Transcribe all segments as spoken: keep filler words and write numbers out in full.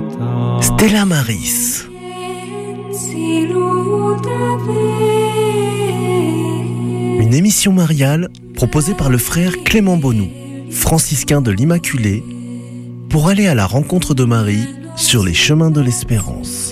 Stella Maris. Une émission mariale proposée par le frère Clément Bonou, franciscain de l'Immaculée, pour aller à la rencontre de Marie sur les chemins de l'espérance.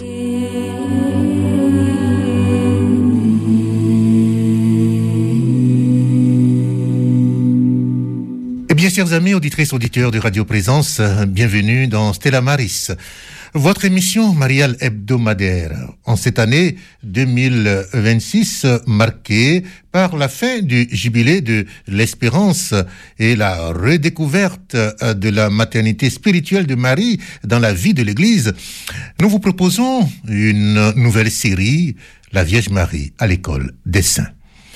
Eh bien, chers amis, auditrices, auditeurs de Radio Présence, bienvenue dans Stella Maris, votre émission mariale hebdomadaire, en cette année deux mille vingt-six, marquée par la fin du jubilé de l'espérance et la redécouverte de la maternité spirituelle de Marie dans la vie de l'Église. Nous vous proposons une nouvelle série, La Vierge Marie à l'école des saints.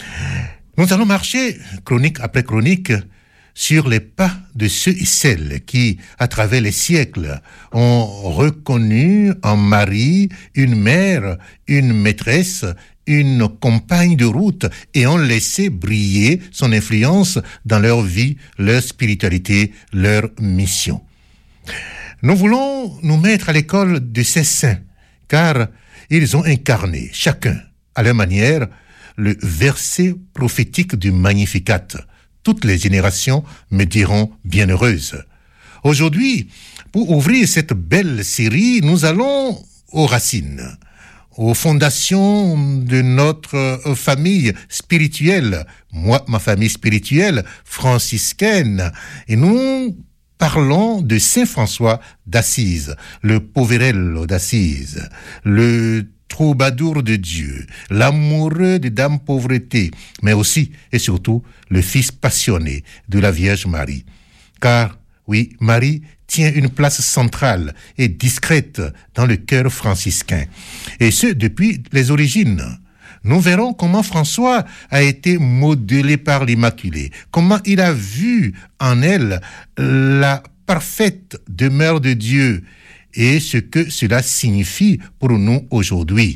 Nous allons marcher, chronique après chronique, sur les pas de ceux et celles qui, à travers les siècles, ont reconnu en Marie une mère, une maîtresse, une compagne de route et ont laissé briller son influence dans leur vie, leur spiritualité, leur mission. Nous voulons nous mettre à l'école de ces saints, car ils ont incarné, chacun, à leur manière, le verset prophétique du Magnificat. Toutes les générations me diront bienheureuse. Aujourd'hui, pour ouvrir cette belle série, nous allons aux racines, aux fondations de notre famille spirituelle. Moi, ma famille spirituelle, franciscaine, et nous parlons de Saint François d'Assise, le Poverello d'Assise, le troubadour de Dieu, l'amoureux de Dame Pauvreté, mais aussi et surtout le fils passionné de la Vierge Marie. Car, oui, Marie tient une place centrale et discrète dans le cœur franciscain, et ce, depuis les origines. Nous verrons comment François a été modelé par l'Immaculée, comment il a vu en elle la parfaite demeure de Dieu, et ce que cela signifie pour nous aujourd'hui.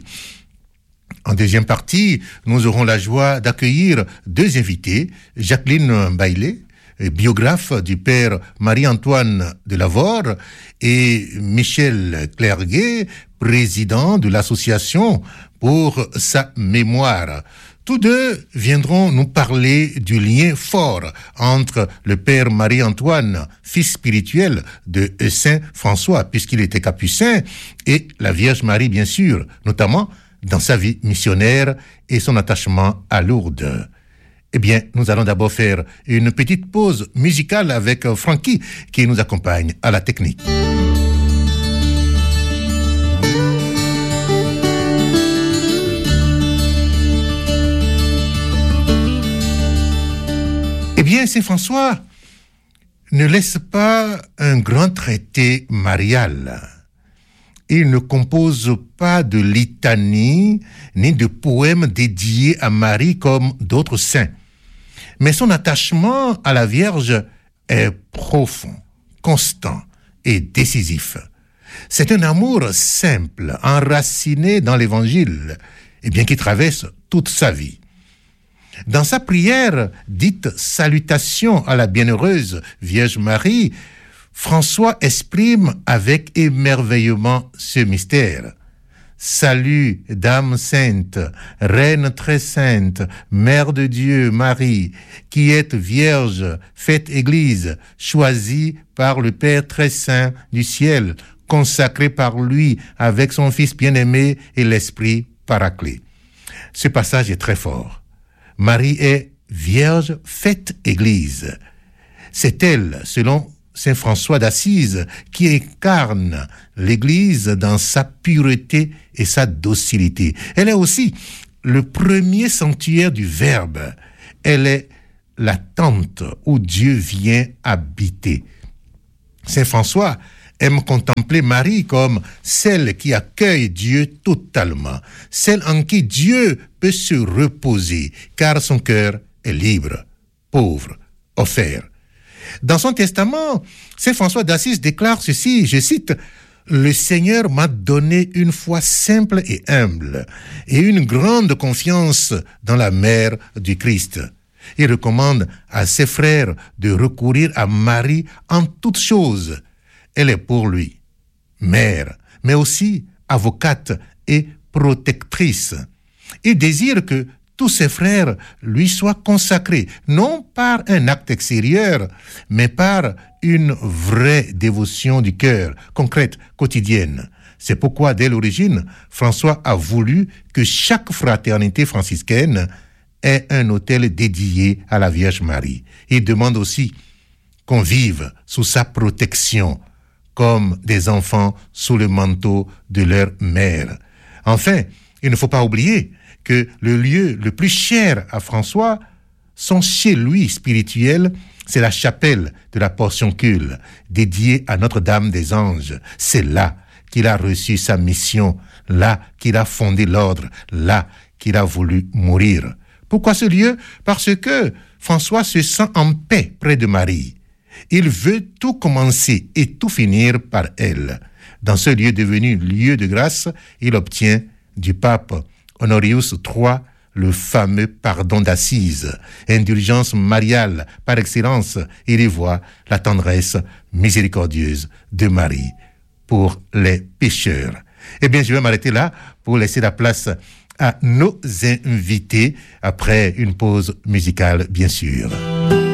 En deuxième partie, nous aurons la joie d'accueillir deux invités, Jacqueline Bailey, biographe du père Marie-Antoine de Lavore, et Michel Clerguet, président de l'association pour sa mémoire. Tous deux viendront nous parler du lien fort entre le père Marie-Antoine, fils spirituel de Saint François, puisqu'il était capucin, et la Vierge Marie, bien sûr, notamment dans sa vie missionnaire et son attachement à Lourdes. Eh bien, nous allons d'abord faire une petite pause musicale avec Francky, qui nous accompagne à la technique. Eh bien, Saint François ne laisse pas un grand traité marial. Il ne compose pas de litanie ni de poèmes dédiés à Marie comme d'autres saints. Mais son attachement à la Vierge est profond, constant et décisif. C'est un amour simple, enraciné dans l'Évangile, et bien qui traverse toute sa vie. Dans sa prière, dite « Salutation à la bienheureuse Vierge Marie », François exprime avec émerveillement ce mystère. « Salut, Dame sainte, Reine très sainte, Mère de Dieu, Marie, qui êtes Vierge, faite Église, choisie par le Père très saint du ciel, consacrée par lui avec son Fils bien-aimé et l'Esprit paraclet. » Ce passage est très fort. Marie est Vierge faite Église. C'est elle, selon Saint François d'Assise, qui incarne l'Église dans sa pureté et sa docilité. Elle est aussi le premier sanctuaire du Verbe. Elle est la tente où Dieu vient habiter. Saint François aime contempler Marie comme celle qui accueille Dieu totalement, celle en qui Dieu peut se reposer, car son cœur est libre, pauvre, offert. Dans son testament, Saint François d'Assise déclare ceci, je cite, « Le Seigneur m'a donné une foi simple et humble et une grande confiance dans la mère du Christ. » Il recommande à ses frères de recourir à Marie en toutes choses. Elle est pour lui mère, mais aussi avocate et protectrice. Il désire que tous ses frères lui soient consacrés, non par un acte extérieur, mais par une vraie dévotion du cœur, concrète, quotidienne. C'est pourquoi, dès l'origine, François a voulu que chaque fraternité franciscaine ait un autel dédié à la Vierge Marie. Il demande aussi qu'on vive sous sa protection, comme des enfants sous le manteau de leur mère. Enfin, il ne faut pas oublier que le lieu le plus cher à François, son chez lui spirituel, c'est la chapelle de la Portioncule, dédiée à Notre-Dame des Anges. C'est là qu'il a reçu sa mission, là qu'il a fondé l'ordre, là qu'il a voulu mourir. Pourquoi ce lieu? Parce que François se sent en paix près de Marie. Il veut tout commencer et tout finir par elle. Dans ce lieu devenu lieu de grâce, il obtient du pape Honorius trois le fameux pardon d'assises, indulgence mariale par excellence. Il y voit la tendresse miséricordieuse de Marie pour les pécheurs. Eh bien, je vais m'arrêter là pour laisser la place à nos invités après une pause musicale, bien sûr.